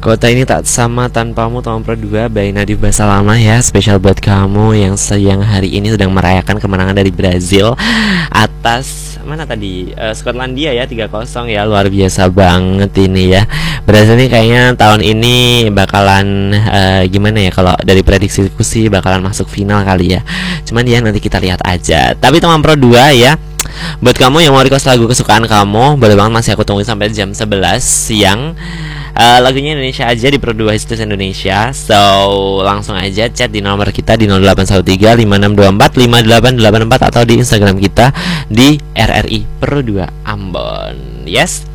Kota ini tak sama tanpamu, Tom Pro 2 by Nadif Basalama ya. Spesial buat kamu yang siang hari ini sedang merayakan kemenangan dari Brazil atas mana tadi? Skotlandia ya, 3-0 ya. Luar biasa banget ini ya. Brazil ini kayaknya tahun ini bakalan gimana ya, kalau dari prediksiku sih bakalan masuk final kali ya. Cuman ya nanti kita lihat aja. Tapi Tom Pro 2 ya, buat kamu yang mau request lagu kesukaan kamu, boleh banget, masih aku tungguin sampai jam 11 siang. Lagunya Indonesia aja di Pro 2 Hits Indonesia. So langsung aja chat di nomor kita di 0813 5624 5884 atau di Instagram kita di RRI Pro 2 Ambon. Yes.